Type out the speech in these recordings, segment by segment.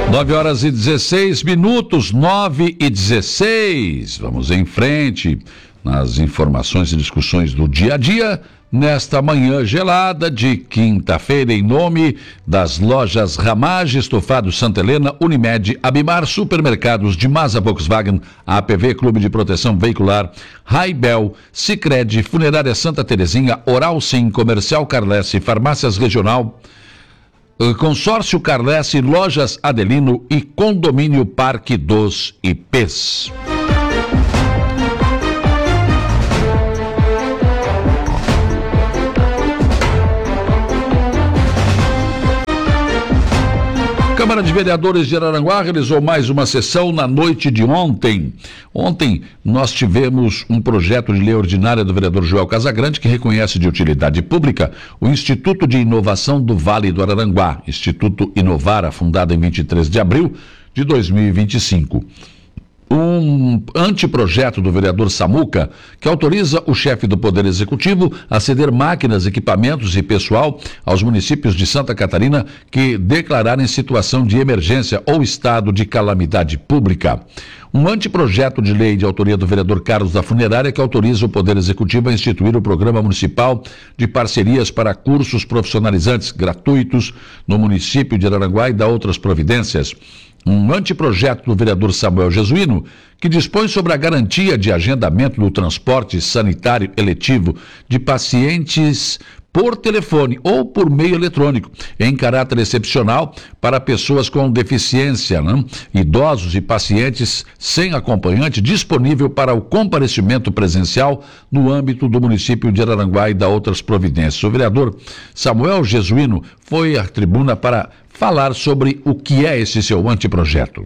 9h16, 9h16. Vamos em frente nas informações e discussões do dia a dia, nesta manhã gelada de quinta-feira, em nome das lojas Ramage, Estofado Santa Helena, Unimed, Abimar, Supermercados de Masa Volkswagen, APV Clube de Proteção Veicular, Raibel, Sicredi, Funerária Santa Terezinha, Oral Sim, Comercial Carlesse, Farmácias Regional, Consórcio Carlesse, Lojas Adelino e Condomínio Parque dos IPs. Câmara de Vereadores de Araranguá realizou mais uma sessão na noite de ontem. Ontem nós tivemos um projeto de lei ordinária do vereador Joel Casagrande que reconhece de utilidade pública o Instituto de Inovação do Vale do Araranguá, Instituto Inovara, fundado em 23 de abril de 2025. Um anteprojeto do vereador Samuca, que autoriza o chefe do Poder Executivo a ceder máquinas, equipamentos e pessoal aos municípios de Santa Catarina que declararem situação de emergência ou estado de calamidade pública. Um anteprojeto de lei de autoria do vereador Carlos da Funerária, que autoriza o Poder Executivo a instituir o Programa Municipal de Parcerias para Cursos Profissionalizantes Gratuitos no município de Araranguá e dá outras providências. Um anteprojeto do vereador Samuel Jesuíno, que dispõe sobre a garantia de agendamento do transporte sanitário eletivo de pacientes por telefone ou por meio eletrônico, em caráter excepcional para pessoas com deficiência, idosos e pacientes sem acompanhante, disponível para o comparecimento presencial no âmbito do município de Araranguá e da outras providências. O vereador Samuel Jesuíno foi à tribuna para falar sobre o que é esse seu anteprojeto.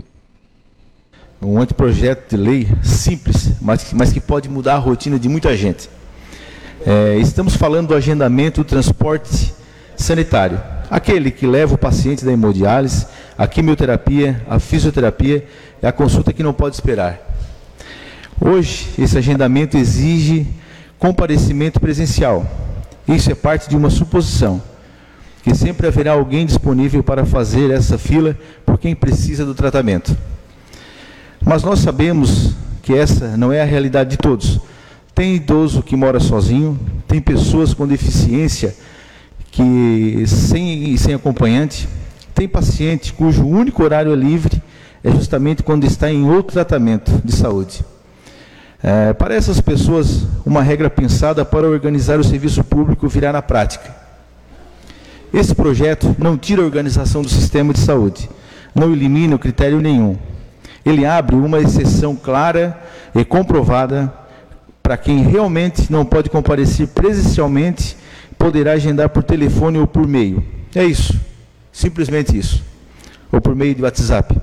Um anteprojeto de lei simples, mas que pode mudar a rotina de muita gente. Estamos falando do agendamento do transporte sanitário, aquele que leva o paciente da hemodiálise, a quimioterapia, a fisioterapia e a consulta que não pode esperar. Hoje, esse agendamento exige comparecimento presencial. Isso é parte de uma suposição, que sempre haverá alguém disponível para fazer essa fila por quem precisa do tratamento. Mas nós sabemos que essa não é a realidade de todos. Tem idoso que mora sozinho, tem pessoas com deficiência que sem acompanhante, tem paciente cujo único horário livre é justamente quando está em outro tratamento de saúde. Para essas pessoas, uma regra pensada para organizar o serviço público virá na prática. Esse projeto não tira a organização do sistema de saúde, não elimina o critério nenhum. Ele abre uma exceção clara e comprovada para quem realmente não pode comparecer presencialmente, poderá agendar por telefone ou por e-mail. É isso, simplesmente isso. Ou por meio de WhatsApp.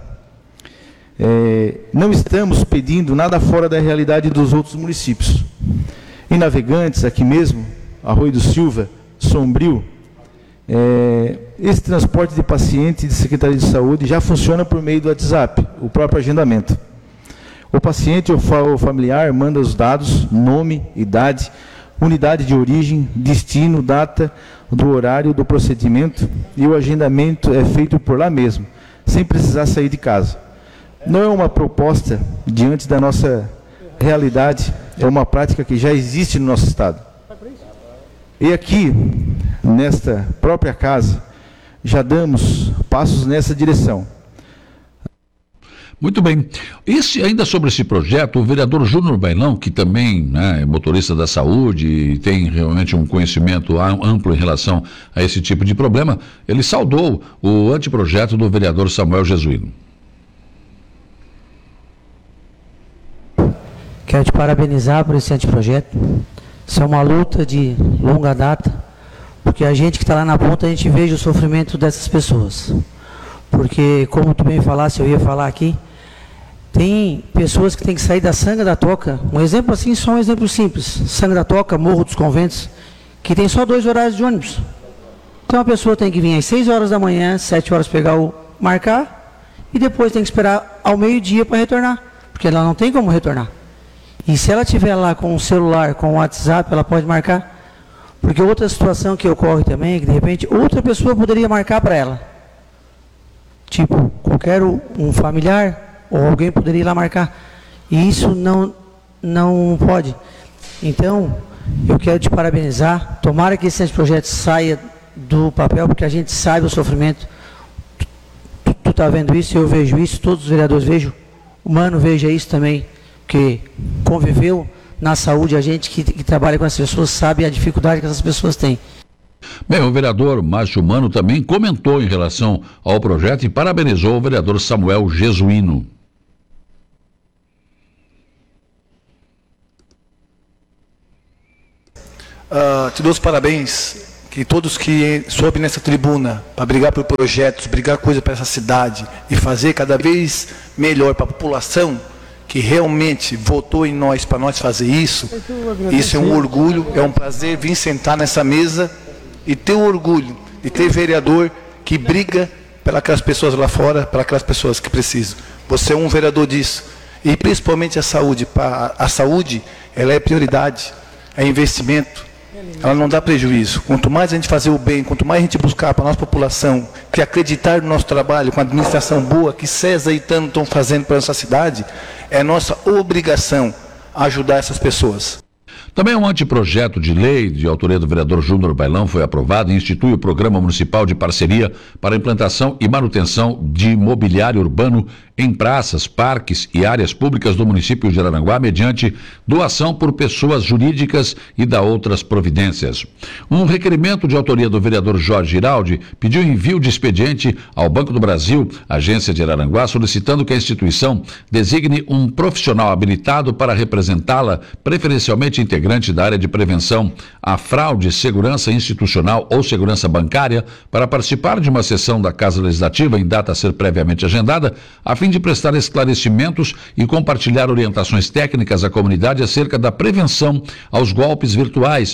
Não estamos pedindo nada fora da realidade dos outros municípios. Em Navegantes, aqui mesmo, Arroio do Silva, Sombrio, esse transporte de paciente de Secretaria de Saúde já funciona por meio do WhatsApp, o próprio agendamento. O paciente ou familiar manda os dados, nome, idade, unidade de origem, destino, data do horário do procedimento e o agendamento é feito por lá mesmo, sem precisar sair de casa. Não é uma proposta diante da nossa realidade, é uma prática que já existe no nosso estado. E aqui, nesta própria casa, já damos passos nessa direção. Muito bem. Ainda sobre esse projeto, o vereador Júnior Bailão, que também é motorista da saúde e tem realmente um conhecimento amplo em relação a esse tipo de problema, ele saudou o anteprojeto do vereador Samuel Jesuíno. Quero te parabenizar por esse anteprojeto. Isso é uma luta de longa data, porque a gente que está lá na ponta, a gente veja o sofrimento dessas pessoas. Porque, como tu bem falasse, eu ia falar aqui, tem pessoas que têm que sair da Sanga da Toca, um exemplo assim, só um exemplo simples, Sanga da Toca, Morro dos Conventos, que tem só 2 horários de ônibus. Então a pessoa tem que vir às 6 horas da manhã, 7 horas marcar, e depois tem que esperar ao meio-dia para retornar, porque ela não tem como retornar. E se ela estiver lá com o celular, com o WhatsApp, ela pode marcar, porque outra situação que ocorre também é que de repente outra pessoa poderia marcar para ela. Tipo, quero um familiar ou alguém poderia ir lá marcar. E isso não pode. Então, eu quero te parabenizar. Tomara que esse projeto saia do papel, porque a gente sabe o sofrimento. Tu está vendo isso, eu vejo isso, todos os vereadores vejam. O Mano veja isso também, que conviveu na saúde, a gente que trabalha com essas pessoas sabe a dificuldade que essas pessoas têm. Bem, o vereador Márcio Mano também comentou em relação ao projeto e parabenizou o vereador Samuel Jesuíno. Te dou os parabéns, que todos que sobem nessa tribuna para brigar por projetos, brigar coisa para essa cidade e fazer cada vez melhor para a população que realmente votou em nós para nós fazer isso. Isso é um orgulho, é um prazer vir sentar nessa mesa e ter o orgulho de ter vereador que briga pelas pessoas lá fora, para aquelas pessoas que precisam. Você é um vereador disso. E principalmente a saúde. A saúde, ela é prioridade, é investimento. Ela não dá prejuízo. Quanto mais a gente fazer o bem, quanto mais a gente buscar para a nossa população, que acreditar no nosso trabalho, com a administração boa, que César e Tano estão fazendo para a nossa cidade, é nossa obrigação ajudar essas pessoas. Também um anteprojeto de lei de autoria do vereador Júnior Bailão foi aprovado e institui o Programa Municipal de Parceria para a implantação e manutenção de mobiliário urbano em praças, parques e áreas públicas do município de Araranguá, mediante doação por pessoas jurídicas e da outras providências. Um requerimento de autoria do vereador Jorge Giraldi pediu envio de expediente ao Banco do Brasil, agência de Araranguá, solicitando que a instituição designe um profissional habilitado para representá-la, preferencialmente integrante da área de prevenção à fraude, segurança institucional ou segurança bancária, para participar de uma sessão da Casa Legislativa em data a ser previamente agendada, a fim de prestar esclarecimentos e compartilhar orientações técnicas à comunidade acerca da prevenção aos golpes virtuais,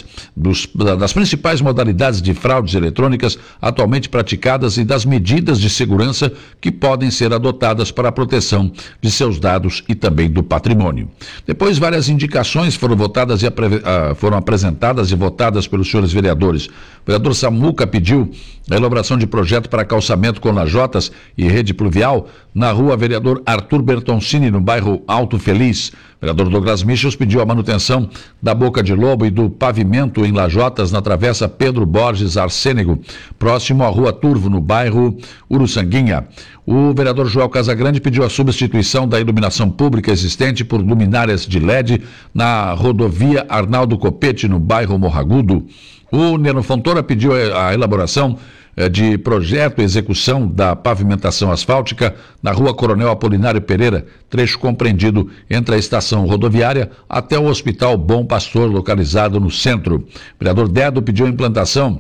das principais modalidades de fraudes eletrônicas atualmente praticadas e das medidas de segurança que podem ser adotadas para a proteção de seus dados e também do patrimônio. Depois, várias indicações foram votadas e foram apresentadas e votadas pelos senhores vereadores. O vereador Samuca pediu a elaboração de projeto para calçamento com lajotas e rede pluvial na rua Vereador Arthur Bertoncini, no bairro Alto Feliz. O vereador Douglas Michels pediu a manutenção da Boca de Lobo e do pavimento em lajotas na travessa Pedro Borges Arsênego, próximo à rua Turvo, no bairro Uruçanguinha. O vereador Joel Casagrande pediu a substituição da iluminação pública existente por luminárias de LED na rodovia Arnaldo Copete, no bairro Morragudo. O Neno Fontoura pediu a elaboração de projeto e execução da pavimentação asfáltica na rua Coronel Apolinário Pereira, trecho compreendido entre a estação rodoviária até o Hospital Bom Pastor, localizado no centro. O vereador Dedo pediu a implantação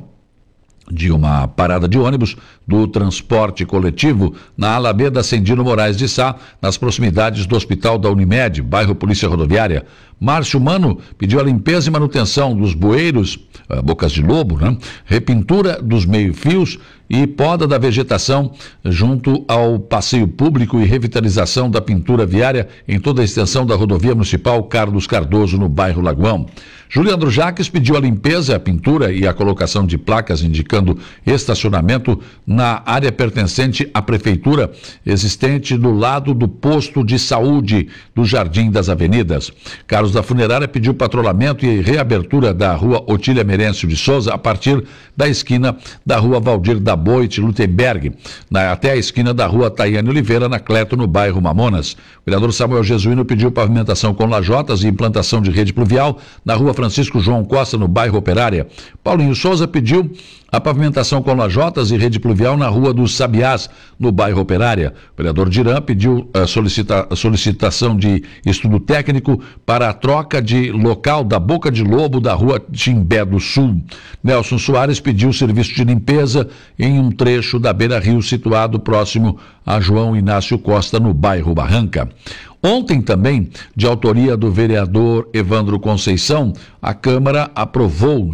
de uma parada de ônibus do transporte coletivo na Alameda Ascendino Moraes de Sá, nas proximidades do Hospital da Unimed, bairro Polícia Rodoviária. Márcio Mano pediu a limpeza e manutenção dos bueiros, bocas de lobo, repintura dos meio-fios e poda da vegetação junto ao passeio público e revitalização da pintura viária em toda a extensão da rodovia municipal Carlos Cardoso, no bairro Lagoão. Juliandro Jaques pediu a limpeza, a pintura e a colocação de placas indicando estacionamento na área pertencente à prefeitura, existente do lado do posto de saúde do Jardim das Avenidas. Carlos da Funerária pediu patrulhamento e reabertura da rua Otília Merêncio de Souza a partir da esquina da rua Valdir da Boite Lutemberg, até a esquina da rua Taiane Oliveira, na Cleto, no bairro Mamonas. O vereador Samuel Jesuíno pediu pavimentação com lajotas e implantação de rede pluvial na rua Francisco João Costa, no bairro Operária. Paulinho Souza pediu a pavimentação com lajotas e rede pluvial na rua dos Sabiás, no bairro Operária. O vereador Dirã pediu a solicitação de estudo técnico para a troca de local da Boca de Lobo da rua Timbé do Sul. Nelson Soares pediu serviço de limpeza em um trecho da Beira Rio situado próximo a João Inácio Costa, no bairro Barranca. Ontem também, de autoria do vereador Evandro Conceição, a Câmara aprovou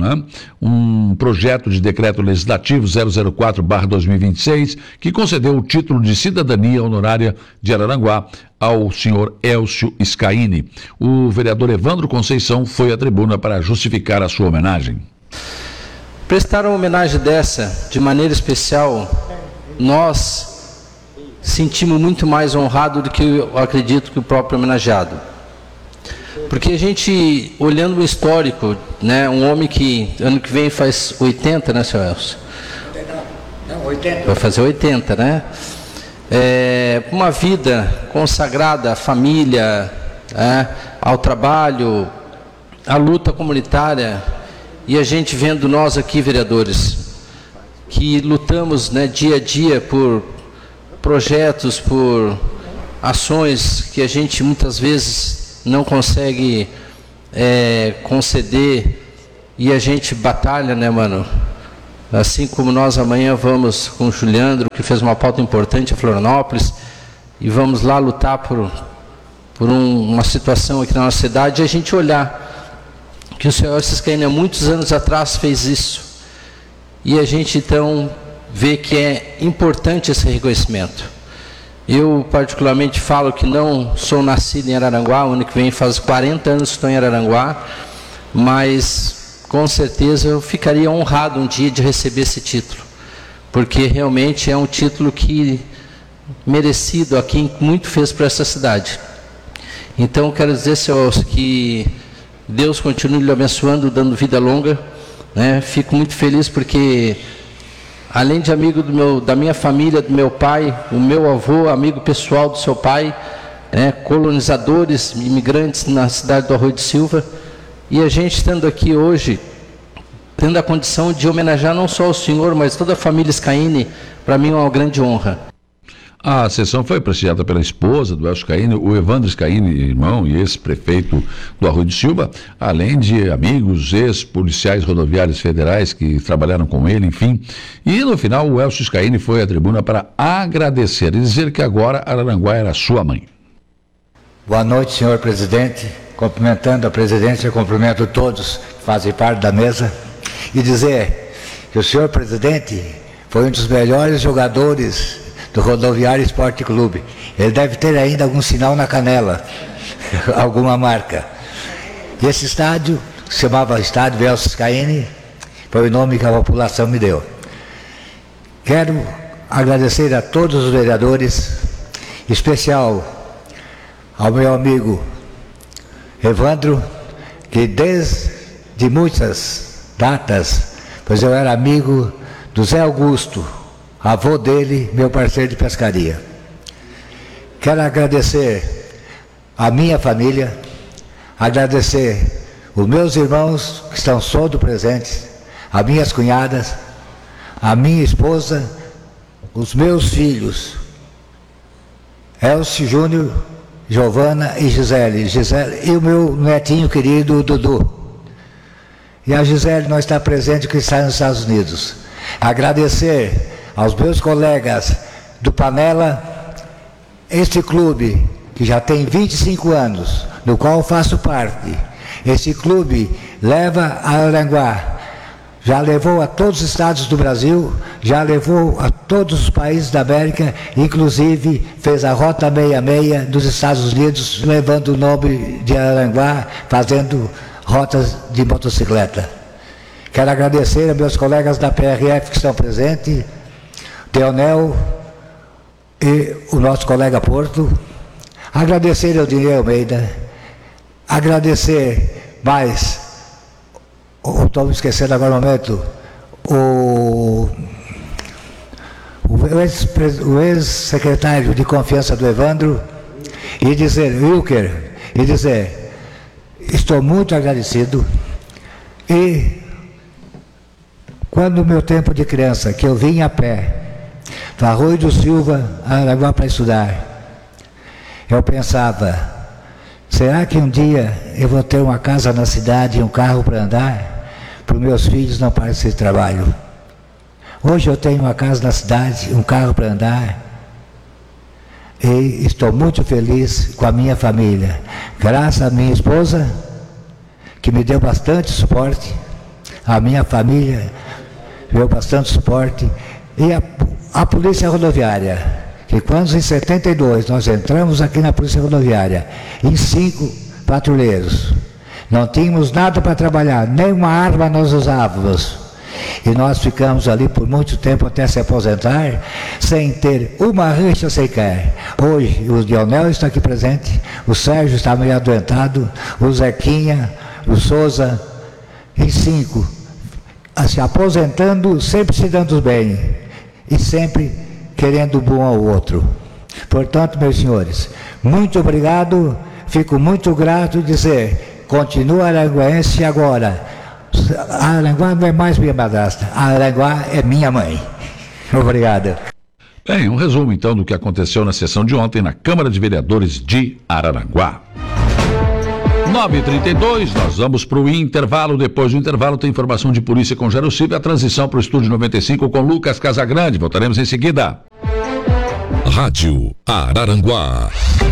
um projeto de decreto legislativo 004/2026, que concedeu o título de cidadania honorária de Araranguá ao senhor Elcio Scaini. O vereador Evandro Conceição foi à tribuna para justificar a sua homenagem. Prestar uma homenagem dessa, de maneira especial, nós, sentimos muito mais honrado do que eu acredito que o próprio homenageado. Porque a gente, olhando o histórico, né, um homem que ano que vem faz 80, né, senhor Elcio? Não, 80. Vai fazer 80, né? Uma vida consagrada à família, ao trabalho, à luta comunitária, e a gente vendo nós aqui, vereadores, que lutamos, né, dia a dia por projetos, por ações que a gente muitas vezes não consegue conceder, e a gente batalha, né, mano? Assim como nós amanhã vamos com o Juliandro, que fez uma pauta importante em Florianópolis, e vamos lá lutar por uma situação aqui na nossa cidade, e a gente olhar que o senhor Ciscaíno há muitos anos atrás fez isso, e a gente então vê que é importante esse reconhecimento. Eu particularmente falo que não sou nascido em Araranguá, o ano que vem faz 40 anos que estou em Araranguá, mas com certeza eu ficaria honrado um dia de receber esse título, porque realmente é um título que merecido a quem muito fez para essa cidade. Então quero dizer, senhor, que Deus continue lhe abençoando, dando vida longa, né? Fico muito feliz porque, além de amigo da minha família, do meu pai, o meu avô, amigo pessoal do seu pai, né? Colonizadores, imigrantes na cidade do Arroio de Silva, e a gente estando aqui hoje, tendo a condição de homenagear não só o senhor, mas toda a família Scaini, para mim é uma grande honra. A sessão foi prestigiada pela esposa do Elcio Scaini, o Evandro Scaini, irmão e ex-prefeito do Arroio de Silva, além de amigos, ex-policiais rodoviários federais que trabalharam com ele, enfim. E no final o Elcio Scaini foi à tribuna para agradecer e dizer que agora Araranguá era sua mãe. Boa noite, senhor presidente. Cumprimentando a presidência, cumprimento todos que fazem parte da mesa, e dizer que o senhor presidente foi um dos melhores jogadores do Rodoviário Esporte Clube. Ele deve ter ainda algum sinal na canela, alguma marca. E esse estádio, que se chamava Estádio Elcio Scaini, foi o nome que a população me deu. Quero agradecer a todos os vereadores, em especial ao meu amigo Evandro, que desde muitas datas, pois eu era amigo do Zé Augusto, avô dele, meu parceiro de pescaria. Quero agradecer a minha família, agradecer os meus irmãos que estão todos presentes, as minhas cunhadas, a minha esposa, os meus filhos, Elcio Júnior, Giovana e Gisele, e o meu netinho querido, Dudu. E a Gisele não está presente, que está nos Estados Unidos. Agradecer aos meus colegas do Panela, este clube que já tem 25 anos, do qual faço parte. Esse clube leva a Araranguá, já levou a todos os estados do Brasil, já levou a todos os países da América, inclusive fez a Rota 66 dos Estados Unidos, levando o nome de Araranguá, fazendo rotas de motocicleta. Quero agradecer a meus colegas da PRF que estão presentes, Teonel e o nosso colega Porto. Agradecer ao Dinei Almeida, agradecer mais, estou me esquecendo agora no momento, o ex-secretário de confiança do Evandro, e dizer, Wilker, e dizer, estou muito agradecido. E quando no meu tempo de criança, que eu vim a pé do Arroio do Silva a Araranguá para estudar, eu pensava, será que um dia eu vou ter uma casa na cidade e um carro para andar? Para os meus filhos não parecer trabalho. Hoje eu tenho uma casa na cidade, um carro para andar, e estou muito feliz com a minha família. Graças à minha esposa, que me deu bastante suporte, a minha família deu bastante suporte, e a Polícia Rodoviária, que quando em 72 nós entramos aqui na Polícia Rodoviária, em 5 patrulheiros, não tínhamos nada para trabalhar, nem uma arma nós usávamos, E nós ficamos ali por muito tempo até se aposentar, sem ter uma rixa sequer. Hoje, o Dionel está aqui presente, o Sérgio está meio adoentado, o Zequinha, o Souza, e 5, se aposentando, sempre se dando bem, e sempre querendo o bom ao outro. Portanto, meus senhores, muito obrigado, fico muito grato de dizer, continua aranguense agora. A Aranguá não é mais minha madrasta, a Aranguá é minha mãe. Obrigado. Bem, um resumo então do que aconteceu na sessão de ontem na Câmara de Vereadores de Araranguá. 9h32, nós vamos para o intervalo. Depois do intervalo tem informação de polícia com Gero Silva, a transição para o Estúdio 95 com Lucas Casagrande. Voltaremos em seguida. Rádio Araranguá.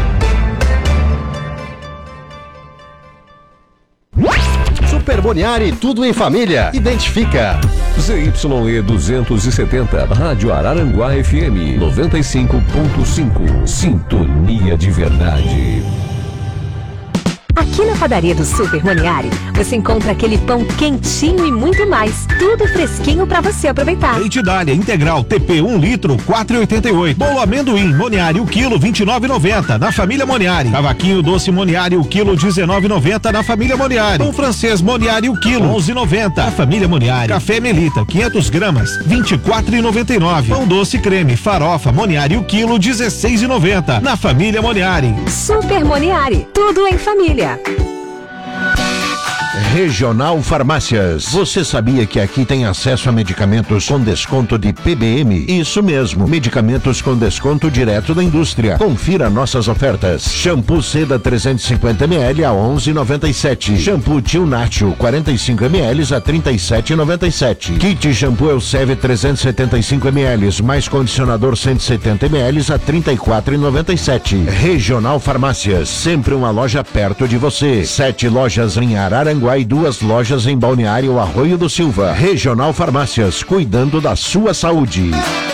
Super Boniari, tudo em família. Identifica. ZYE 270, Rádio Araranguá FM 95.5. Sintonia de verdade. Aqui na padaria do Super Moniari, você encontra aquele pão quentinho e muito mais. Tudo fresquinho para você aproveitar. Leite Dália integral TP 1 litro, 4,88. Bolo amendoim Moniari, o quilo, 29,90 na família Moniari. Cavaquinho doce Moniari, o quilo, 19,90 na família Moniari. Pão francês Moniari, o quilo, 11,90 na família Moniari. Café Melita, 500 gramas, 24,99. Pão doce creme farofa Moniari, o quilo, 16,90 na família Moniari. Super Moniari, tudo em família. Regional Farmácias. Você sabia que aqui tem acesso a medicamentos com desconto de PBM? Isso mesmo, medicamentos com desconto direto da indústria. Confira nossas ofertas. Shampoo Seda 350 ml a 11,97. Shampoo Tio Nacho 45 ml a 37,97. Kit Shampoo Elseve 375 ml mais condicionador 170 ml a 34,97. Regional Farmácias, sempre uma loja perto de você. 7 lojas em Araranguá e 2 lojas em Balneário Arroio do Silva. Regional Farmácias, cuidando da sua saúde.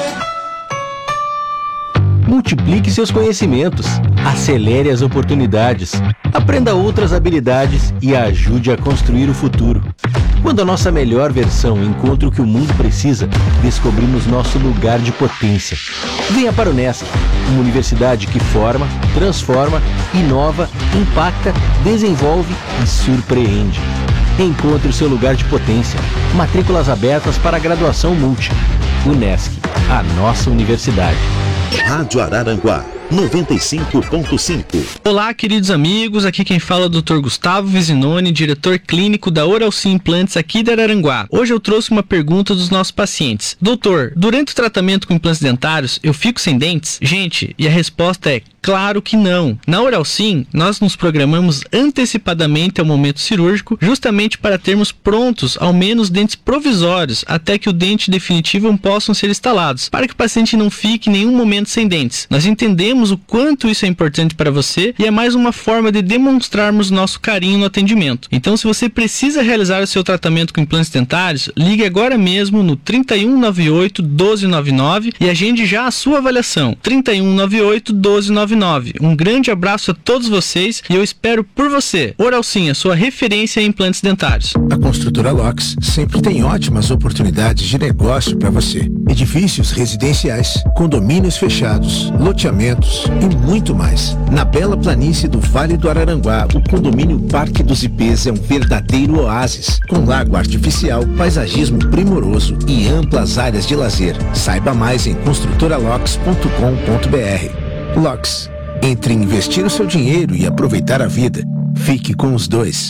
Multiplique seus conhecimentos, acelere as oportunidades, aprenda outras habilidades e ajude a construir o futuro. Quando a nossa melhor versão encontra o que o mundo precisa, descobrimos nosso lugar de potência. Venha para o Unesc, uma universidade que forma, transforma, inova, impacta, desenvolve e surpreende. Encontre o seu lugar de potência. Matrículas abertas para a graduação multi. Unesc, a nossa universidade. Rádio Araranguá 95.5. Olá, queridos amigos, aqui quem fala é o Dr. Gustavo Visinoni, diretor clínico da Oralci Implantes aqui de Araranguá. Hoje eu trouxe uma pergunta dos nossos pacientes. Doutor, durante o tratamento com implantes dentários, eu fico sem dentes? Gente, e a resposta é claro que não. Na Oralci, nós nos programamos antecipadamente ao momento cirúrgico, justamente para termos prontos ao menos dentes provisórios, até que o dente definitivo possam ser instalados, para que o paciente não fique em nenhum momento sem dentes. Nós entendemos o quanto isso é importante para você e é mais uma forma de demonstrarmos nosso carinho no atendimento. Então, se você precisa realizar o seu tratamento com implantes dentários, ligue agora mesmo no 3198-1299 e agende já a sua avaliação. 3198-1299. Um grande abraço a todos vocês e eu espero por você. Oralci, a sua referência em implantes dentários. A Construtora Locks sempre tem ótimas oportunidades de negócio para você. Edifícios residenciais, condomínios fechados, loteamentos e muito mais. Na bela planície do Vale do Araranguá, o condomínio Parque dos Ipês é um verdadeiro oásis, com lago artificial, paisagismo primoroso e amplas áreas de lazer. Saiba mais em construtoralocks.com.br. Locks, entre investir o seu dinheiro e aproveitar a vida, fique com os dois.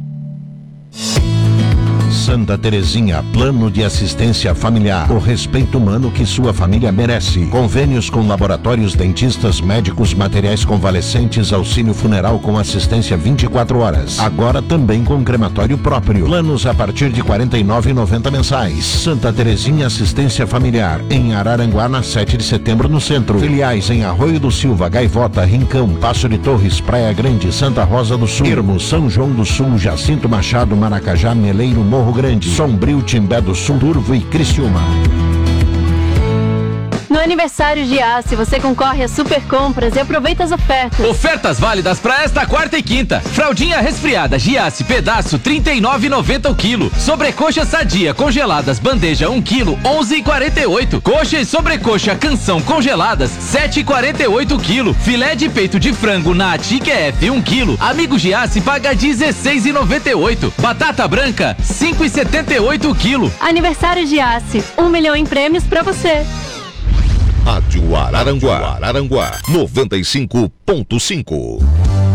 Santa Terezinha, plano de assistência familiar. O respeito humano que sua família merece. Convênios com laboratórios, dentistas, médicos, materiais convalescentes, auxílio funeral com assistência 24 horas. Agora também com crematório próprio. Planos a partir de R$ 49,90 mensais. Santa Terezinha Assistência Familiar. Em Araranguá, na 7 de setembro, no centro. Filiais em Arroio do Silva, Gaivota, Rincão, Passo de Torres, Praia Grande, Santa Rosa do Sul, Ermo, São João do Sul, Jacinto Machado, Maracajá, Meleiro, Morro Grande, Sombrio, Timbé do Sul, Turvo e Criciúma. No aniversário Giasse, você concorre a super compras e aproveita as ofertas. Ofertas válidas para esta quarta e quinta. Fraldinha resfriada Giasse pedaço R$ 39,90 o quilo. Sobrecoxa sadia congeladas bandeja 1 quilo 11,48. Coxa e sobrecoxa canção congeladas 7,48 o quilo. Filé de peito de frango na TQF 1 quilo. Amigo Giasse paga 16,98. Batata branca 5,78 o quilo. Aniversário Giasse, 1 milhão em prêmios para você. Rádio Araranguá 95.5.